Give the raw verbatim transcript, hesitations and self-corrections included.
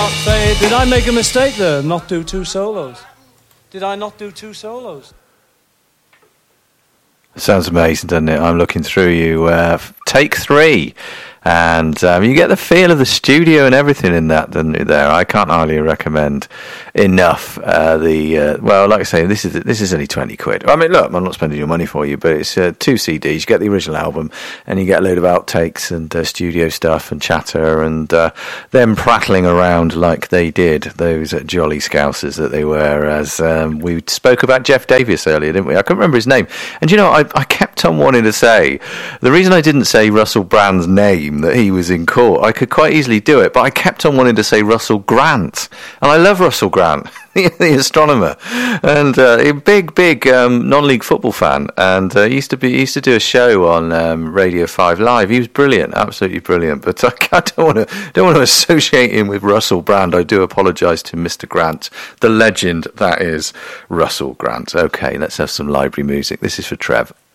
not say, did I make a mistake there, not do two solos? Did I not do two solos? Sounds amazing, doesn't it? I'm looking through you. Uh, take three. And um, you get the feel of the studio and everything in that, don't you, there? I can't highly recommend enough. Uh, the uh, well, like I say, this is this is only twenty quid. I mean, look, I'm not spending your money for you, but it's uh, two C Ds. You get the original album, and you get a load of outtakes and uh, studio stuff and chatter, and uh, them prattling around like they did, those uh, jolly scousers that they were. As um, we spoke about Jeff Davis earlier, didn't we? I couldn't remember his name. And you know, I, I kept on wanting to say, the reason I didn't say Russell Brand's name, that he was in court, I could quite easily do it, but I kept on wanting to say Russell Grant, and I love Russell Grant, the, the astronomer, and uh, a big, big um, non-league football fan, and uh, used to be used to do a show on um, Radio Five Live. He was brilliant, absolutely brilliant. But I, I don't want to don't want to associate him with Russell Brand. I do apologise to Mister Grant, the legend that is Russell Grant. Okay, let's have some library music. This is for Trev.